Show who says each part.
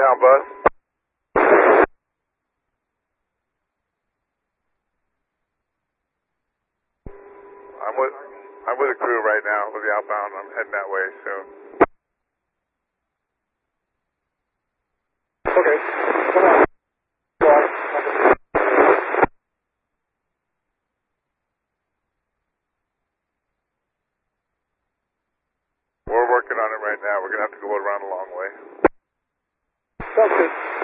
Speaker 1: Southbound bus. I'm with a crew right now with the outbound. I'm heading that way, so.
Speaker 2: Okay.
Speaker 1: We're working on it right now. We're going to have to go around a long way.
Speaker 2: Sounds good.